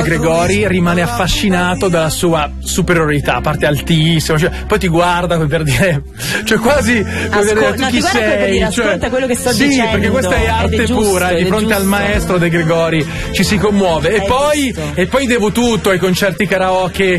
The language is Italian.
Gregori rimane affascinato dalla sua superiorità, parte altissima, cioè, poi ti guarda per dire, cioè quasi per dire, tu chi sei? Ascolta quello che sto sì, dicendo. Perché questa è arte pura, di fronte al maestro De Gregori ci si commuove. E poi devo tutto ai concerti karaoke